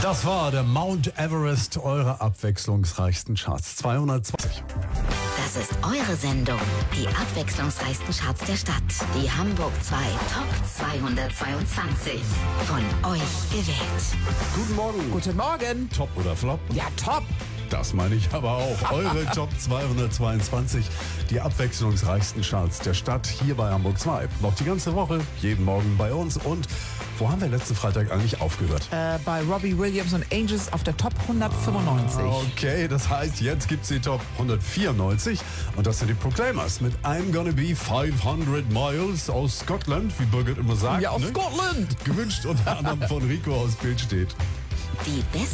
Das war der Mount Everest eurer abwechslungsreichsten Charts. 220. Das ist eure Sendung. Die abwechslungsreichsten Charts der Stadt. Die Hamburg 2 Top 222. Von euch gewählt. Guten Morgen. Guten Morgen. Top oder Flop? Ja, top. Das meine ich aber auch. Eure Top 222. Die abwechslungsreichsten Charts der Stadt hier bei Hamburg 2. Noch die ganze Woche, jeden Morgen bei uns. Und wo haben wir letzten Freitag eigentlich aufgehört? Bei Robbie Williams und Angels auf der Top 195. Okay, das heißt, jetzt gibt's die Top 194 und das sind die Proclaimers mit I'm Gonna Be 500 Miles aus Scotland, wie Birgit immer sagt. Ja, aus Scotland. Gewünscht unter anderem von Rico aus Billstedt. Die besten